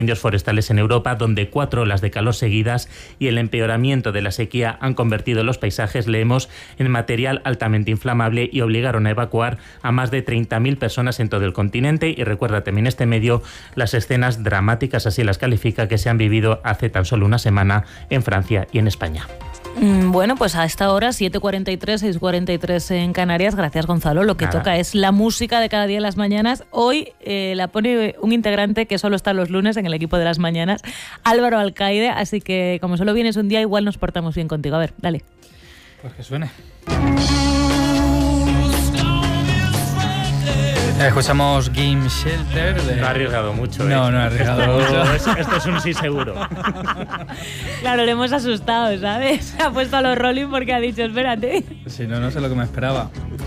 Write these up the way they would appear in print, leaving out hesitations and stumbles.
incendios forestales en Europa, donde 4 olas de calor seguidas y el empeoramiento de la sequía han convertido los paisajes, leemos, en material altamente inflamable y obligaron a evacuar a más de 30.000 personas en todo el continente. Y recuerda también este medio las escenas dramáticas, así las califica, que se han vivido hace tan solo una semana en Francia y en España. Bueno, pues a esta hora, 7:43, 6:43 en Canarias. Gracias, Gonzalo. Lo que toca es la música de cada día de las mañanas. Hoy la pone un integrante que solo está los lunes en el equipo de las mañanas, Álvaro Alcaide. Así que como solo vienes un día, igual nos portamos bien contigo. A ver, dale. Pues que suene. Escuchamos Game Shelter. No ha arriesgado mucho, No, no ha arriesgado mucho. Esto es un sí seguro. Claro, le hemos asustado, ¿sabes? Se ha puesto a los Rolling porque ha dicho, espérate. Si no, no sé lo que me esperaba.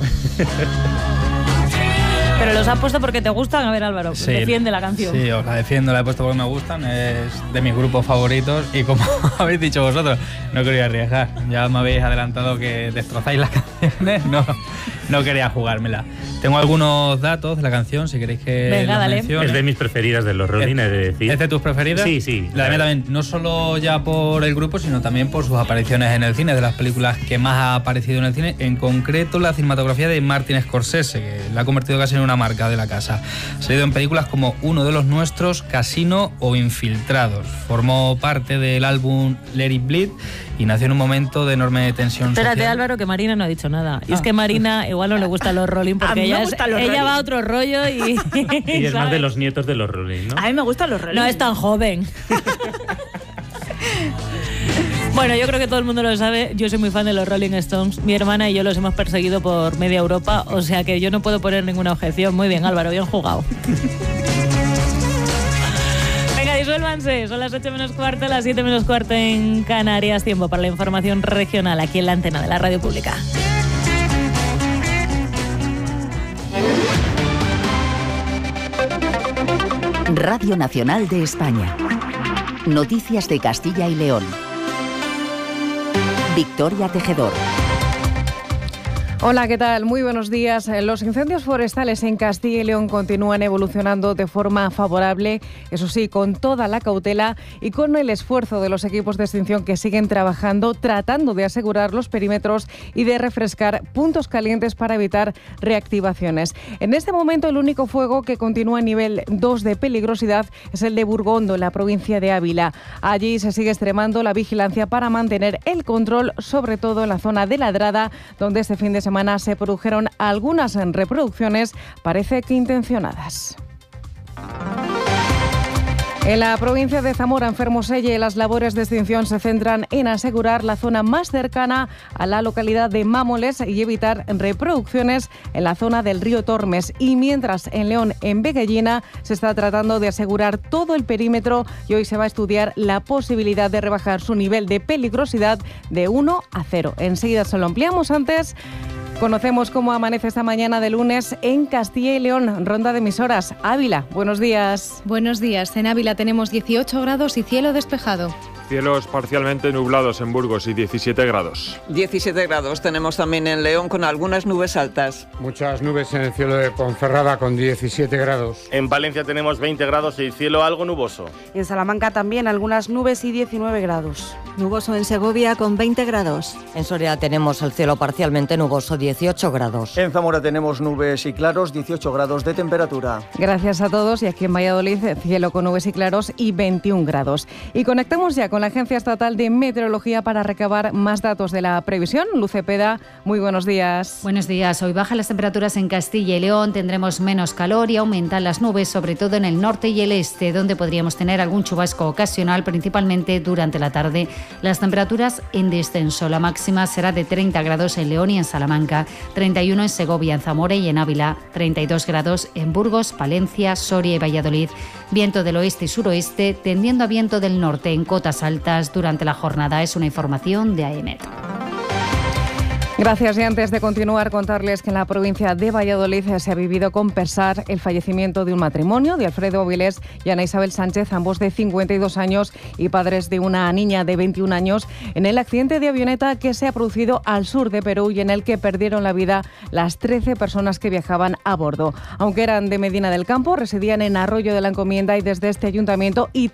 Pero los has puesto porque te gustan. A ver, Álvaro, sí, defiende la canción. Sí, os la defiendo, la he puesto porque me gustan. Es de mis grupos favoritos y como habéis dicho vosotros, no quería arriesgar. Ya me habéis adelantado que destrozáis las canciones. No quería jugármela. Tengo algunos datos de la canción, si queréis que los mencione. Es de mis preferidas de los Rolling, he de decir. ¿Es de tus preferidas? Sí, sí. La mía también, no solo ya por el grupo, sino también por sus apariciones en el cine, de las películas que más ha aparecido en el cine, en concreto la cinematografía de Martin Scorsese, que la ha convertido casi en una marca de la casa. Ha salido en películas como Uno de los Nuestros, Casino o Infiltrados. Formó parte del álbum Let It Bleed y nació en un momento de enorme tensión social. Espérate, Álvaro, que Marina no ha dicho nada. Y es que Marina igual no le gustan los Rolling porque ella va a otro rollo y es más de los nietos de los Rolling, ¿no? A mí me gustan los Rolling. No es tan joven. Bueno, yo creo que todo el mundo lo sabe. Yo soy muy fan de los Rolling Stones. Mi hermana y yo los hemos perseguido por media Europa, o sea que yo no puedo poner ninguna objeción. Muy bien, Álvaro, bien jugado. Venga, disuélvanse. Son las 8 menos cuarto, las 7 menos cuarto en Canarias. Tiempo para la información regional aquí en la antena de la Radio Pública. Radio Nacional de España. Noticias de Castilla y León. Victoria Tejedor. Hola, ¿qué tal? Muy buenos días. Los incendios forestales en Castilla y León continúan evolucionando de forma favorable, eso sí, con toda la cautela y con el esfuerzo de los equipos de extinción que siguen trabajando, tratando de asegurar los perímetros y de refrescar puntos calientes para evitar reactivaciones. En este momento, el único fuego que continúa a nivel 2 de peligrosidad es el de Burgondo, en la provincia de Ávila. Allí se sigue extremando la vigilancia para mantener el control, sobre todo en la zona de Ladrada, donde este fin de semana se produjeron algunas reproducciones, parece que intencionadas. En la provincia de Zamora, en Fermoselle, las labores de extinción se centran en asegurar la zona más cercana a la localidad de Mámoles y evitar reproducciones en la zona del río Tormes. Y mientras en León, en Veguellina, se está tratando de asegurar todo el perímetro y hoy se va a estudiar la posibilidad de rebajar su nivel de peligrosidad de 1 a 0. Enseguida se lo ampliamos. Antes conocemos cómo amanece esta mañana de lunes en Castilla y León. Ronda de emisoras. Ávila, buenos días. Buenos días. En Ávila tenemos 18 grados y cielo despejado. Cielos parcialmente nublados en Burgos y 17 grados. 17 grados tenemos también en León con algunas nubes altas. Muchas nubes en el cielo de Ponferrada con 17 grados. En Valencia tenemos 20 grados y cielo algo nuboso. En Salamanca también algunas nubes y 19 grados. Nuboso en Segovia con 20 grados. En Soria tenemos el cielo parcialmente nuboso, 18 grados. En Zamora tenemos nubes y claros, 18 grados de temperatura. Gracias a todos. Y aquí en Valladolid, cielo con nubes y claros y 21 grados. Y conectamos ya con la Agencia Estatal de Meteorología para recabar más datos de la previsión. Luz Cepeda, muy buenos días. Buenos días. Hoy bajan las temperaturas en Castilla y León, tendremos menos calor y aumentan las nubes, sobre todo en el norte y el este, donde podríamos tener algún chubasco ocasional, principalmente durante la tarde. Las temperaturas en descenso. La máxima será de 30 grados en León y en Salamanca, 31 en Segovia, en Zamora y en Ávila, 32 grados en Burgos, Palencia, Soria y Valladolid. Viento del oeste y suroeste, tendiendo a viento del norte en cotas altas durante la jornada. Es una información de AEMET. Gracias. Y antes de continuar, contarles que en la provincia de Valladolid se ha vivido con pesar el fallecimiento de un matrimonio, de Alfredo Avilés y Ana Isabel Sánchez, ambos de 52 años y padres de una niña de 21 años, en el accidente de avioneta que se ha producido al sur de Perú y en el que perdieron la vida las 13 personas que viajaban a bordo. Aunque eran de Medina del Campo, residían en Arroyo de la Encomienda y desde este ayuntamiento y